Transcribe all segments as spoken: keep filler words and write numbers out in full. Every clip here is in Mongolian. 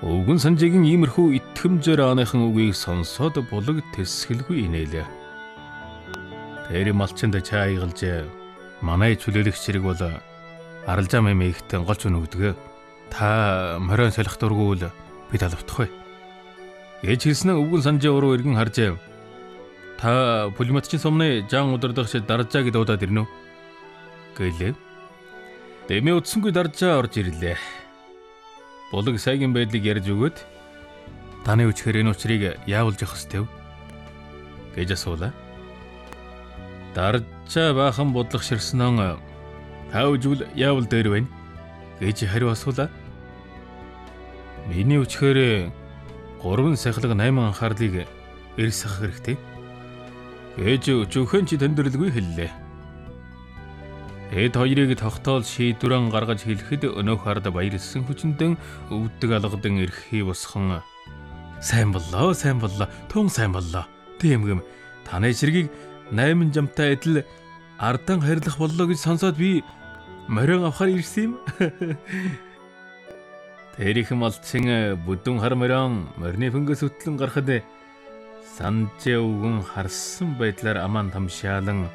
Өвгөн санжигийн иймэрхүү итгэмжээр ааныхан үгийг сонсоод булаг тэсгэлгүй инээлээ. Тэр малчинд чааигалж манай чөлөөлөгч хэрэг бол аралжаа мэмээгтэн голч өнөгдөг. Та морин солих дургуул би талавтахгүй. Гэж хэлсэн өвгөн санжийн уруу иргэн харж та пулеметчин сумны жан удирдагч Даржааг дуудаад ирнэ үү? Гэлээ. Дэмий утсангүй Даржаа орж ирлээ. Булаг сайгийн байдлыг ярьж өгөөд таны үчхээр энэ учрыг яавалж явах ёстой вэ? Гэж асуулаа. Даржаа баахан бодлого ширснэн та үжвэл яавал дээр байна? Гэж хариу асуулаа. Миний үчхээр гурван сахилга найман анхаарлыг эрсэх хэрэгтэй. Гэж өчөөхөн чи тэндэрлгүй хэллээ. Эд хоёрыг тогтоол шийдвэрэн гаргаж хэлэхэд өнөөх ард баярлсан хүчнэн өвдөг алгадан эрхий босхон сайн боллоо, сайн боллоо, тун сайн боллоо. Тэмгэм таны ширгийг найман жамтай адил ардан харьлах боллоо гэж сонсоод би морин авахар ирсэн юм. Тэрийнхэн малчин бүдүүн хар морин морины фэнгээс үтлэн гарахад санжээ өвгөн харсан байдлаар аман тамшаалан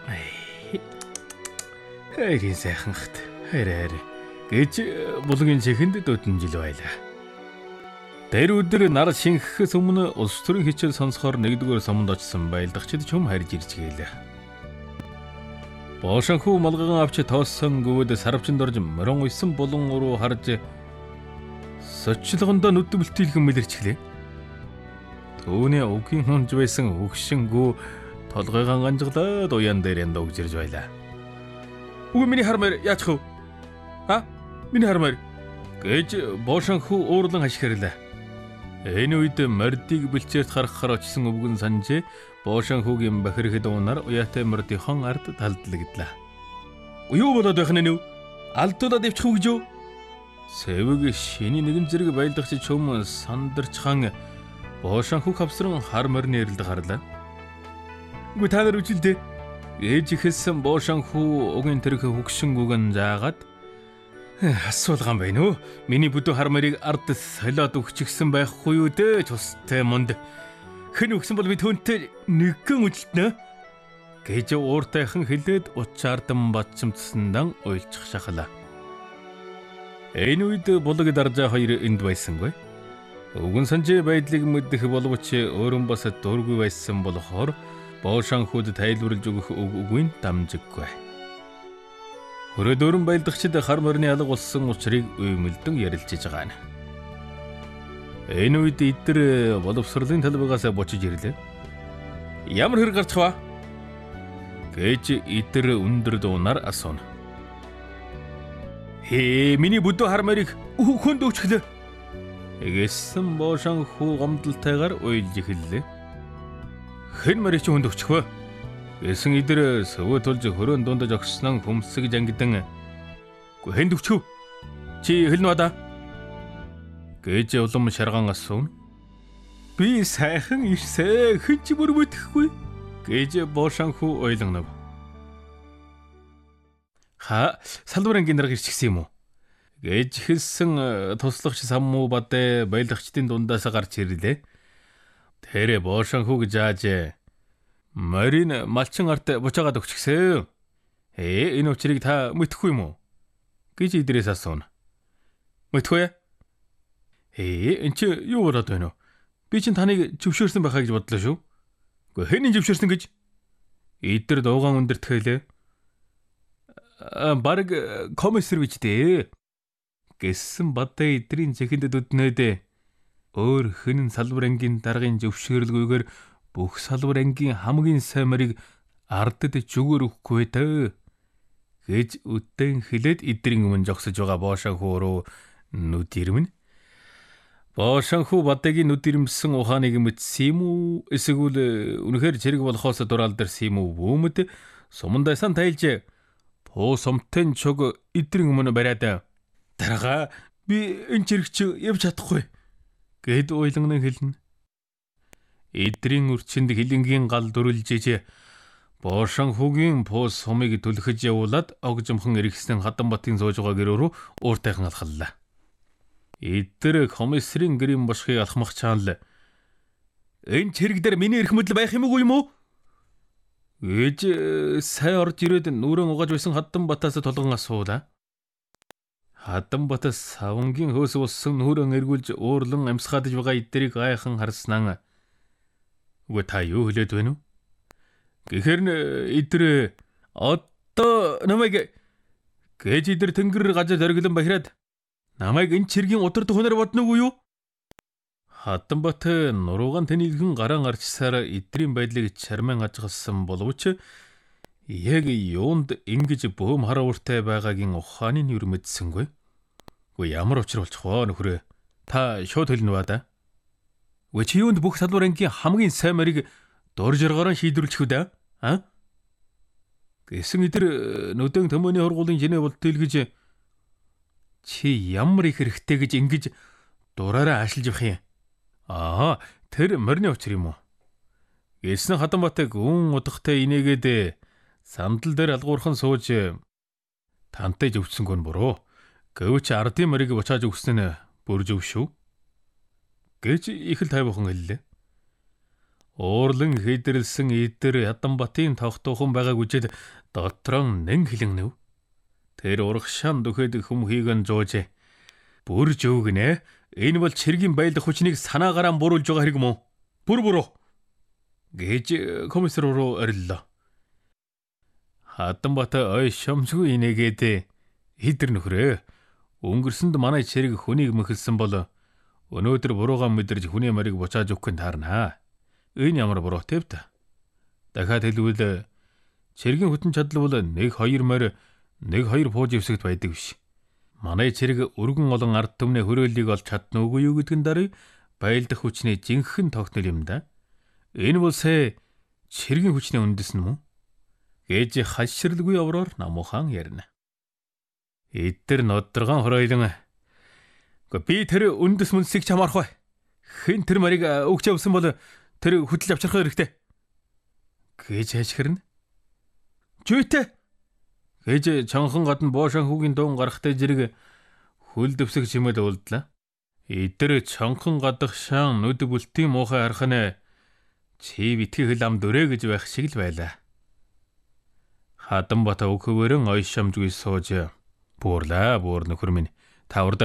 хайрын сайханхт хайр хайр гэж булгийн чихэнд дутан жил байлаа. Тэр өдөр нар шинхэхээс өмнө улс төрийн хичээл сонсохоор нэгдүгээр суманд очсон байлдагчид чум харж ирж гэлээ. Боошанхүү малган авч тооссон гүвэд сарвчанд орж морин уйсан булан уруу харж сочлогондоо нүд бүлтийлхэн мэлэрчглээ. Төвний угийн хунж байсан өгшингүү толгойгоо ганжглаад уян дээр энд өгжирж байлаа. Үгүй миний хармаар яачих вэ? А? Миний хармаар гэж боошанхүү уурлан хашгирлаа. Энэ үед мордыг бэлчээрт харахаар очсон өвгөн санжээ боошанхүүгийн бахирхэд уунаар уяатай мордынхон ард талдлагдлаа. Юу болоод байх нь вэ? Алдуулаад ивчих үү гэж юу? Сэвэг шиний нэгэн зэрэг байлдагч чөм сандарчхан боошанхүү хавсран хар морины эрэлд харлаа. Үгүй та нар үжилдээ ээж ихэлсэн боошанхүү угийн тэрх хөгшингүүгэн заагаад асуулган байна уу? Миний бүдүү хар морийг ард солиод өгчихсэн байхгүй юу дээ тустай монд. Хэн өгсөн бол би түүнтэй нэгэн үжилтнэ гэж ууртайхан хэлээд учаардан батчимдсандан уйлчих шахалаа. Энэ үед булаг Даржаа хоёр энд байсангүй. Өвгөн санжээ байдлыг мэдэх боловч өөрөн бас дургүй байсан болохоор боошанхүүд тайлбарлаж өгөх үг үгүй дамжиггүй. Хөрөөдөрөн байлдагчид хар морины алга болсон учрыг уймэлдэн ярилцж байгаа нь. Энэ үед эдгээр боловсролын талбайгаас бочиж ирлээ. Ямар хэрэг гарчих вэ? Гэж эдгээр өндөр дуунаар асууна. Хээ, миний бүдүү хар морийг хүнд өгчлөө. Эгэсэн боошанхүү гомдолтойгоор уйлж эхэллээ. Хэн морийг ч хүнд өгчих вэ? Гэсэн эдэр сөвөө тулж хөрөөн дундаж огснон хүмсэг жангидан хэн өгчих вэ? Чи хэлнэ бада? Гэж улам шарган асууна. Би сайхан ирсэ хэн ч бүр мэдэхгүй гэж боошанхүү ойлгонов. Ха, салбар ангийн дарга ирчихсэн юм уу? Гэж хэлсэн туслагч саммуу бадэ байлгачдын дундаас гарч ирлээ. Тэр боошанхүү гэж ааж морин малчин арт бучаагаад өгчихсэн. Ээ энэ учрыг та мэдэхгүй юм уу? Гэж идрээс асууна. Мэдэхгүй. Ээ энэ чи юу болоод байна вэ? Би чинь таныг зөвшөөрсөн байхаа гэж бодлоо шүү. Гэхдээ хэн энэ зөвшөөрсөн гэж? Эдэр дуугаан өндөртгөөлээ. Бараг комиссар гэж дээ. Гэсэн бадаа эдрийн зэхэнд дүднээд өөр хэн салбар ангийн даргын зөвшөөрлгүйгээр бүх салбар ангийн хамгийн сайн морийг ардд зүгөр өгөхгүй дээ гэж үдэн хэлээд эдрийн өмнө жогсож байгаа боошанхүү руу нүд ирмэн. Боошанхүү бадагийн нүд ирмсэн ухааныг мэдсэн юм уу? Эсвэл үнэхээр зэрэг болохоос дураалдарсан юм уу? Бөөмөд сумандайсан тайлж пуу сумтэн чог эдрийн өмнө бариад дарга би энэ зэрэг чи явж чадахгүй гэд уйлган хэлнэ. Эдрийн үрчинд хилэнгийн гал дүрлжиж боошанхүүгийн пуу сумыг түлхэж явуулаад огжомхон эргэснэн Хаданбатын сууж байгаа гэрөө рүү ууртайхан алхаллаа. Эдгээр комиссарын гэрийн бошхыг алхмах чаанал энэ чирэг дээр миний эрх мэдэл байх юм уу юм уу? Ээж сайн орж ирээд нүрэн угааж байсан Хатанбатаас толгон асуула. Хатанбат савнгийн хөөс болсон нүрэн эргүүлж уурлан амьсгаадж байгаа эдгэрийг гайхан харснаа. Үгүй та юу хэлээд байна вэ? Гэхэр н эдгээр одоо намайг гэж эдгээр тэнгэр гажаа зориглон бахираад намайг энэ чиргийн удирдах хүнээр бодно уу юу? Хатанбат нуруугаан тэнийгэн гараан арчсаар эдрийн байдлыг чарман ажигласан боловч яг юунд ингэж бөөм харуултай байгаагийн ухааны нь юу мэдсэнгүй. Гүй ямар учир болчих вэ нөхрөө? Та шууд хэлнэ ба да. Вэ чи юунд бүх салбар ангийн хамгийн сайн морийг дур жаргаар нь шийдвэрлэх үү да? А? Гэсэн эдэр нүдэн төмөний хургуулын жинэ болтол гэж чи ямар их хэрэгтэй гэж ингэж дураараа ашиглаж явах юм. Аа, тэр морины учир юм уу? Гэсэн Хатанбатыг үн удахтай инээгээд сандал дээр алгуурхан сууж тантай зөвчсөнгөө буруу. Гэвч ардын морийг бочааж өгсөн нь бүр зөв шүү. Гэж их л тайвхан хэллээ. Уурлан хэдэрэлсэн эдэр Хатанбатын тогтоохон байгааг үжид дотроо нэн хилэн нэв. Тэр урагшаан дөхөд хүмхийг нь жууж бүр жөөгнэ. Энэ бол чиргийн байлдах хүчнийг санаагараа буруулж байгаа хэрэг мөн. Бүр буруу. Гэж комиссар руу ориллоо. Хатанбат ой шомсгүй инээгээд эдэр нөхрөө. Өнгөрсөнд манай чирэг хүнийг мөхөлсөн бол өнөөдөр буруугаа мэдэрж хүний морийг бочааж өгөх нь таарнаа. Энэ ямар буруу тэвт. Дахиад хэлбэл чиргийн хүтэн чадал бол нэг хоёр морь нэг хоёр пууж өвсгд байдаг биш. Манай чирэг өргөн олон ард түмний хөрөөллийг олж чадна уугүй юу гэдгэн дараа байлдах хүчний жинхэнэ тогтнол юм да. Энэ бол сая чиргийн хүчний үндэс нь мөн. Гэж хаширлгүй овроор намуухан ярина. Эдгээр нодоргон хоройлон. Гэхдээ би тэр үндэс мөнсийг чамаарах бай. Хэн тэр морийг өгч явсан бол тэр хөдөлж авчрах хэрэгтэй. Гэж хашгирна. Жүйтэй. Гэж чанхан гадна боошан хүүгийн дуун гарахтай зэрэг хөл дэвсэг чимээд уулдлаа. Эдгээр чанхан гадах шаан нүд бүлтийн муухай харах нь чи битгий хэл ам дүрэ гэж байх шиг л байлаа. Хатанбат өгөхөөрөн ой шамжгүй сууж буурлаа буур нөхөр минь тавар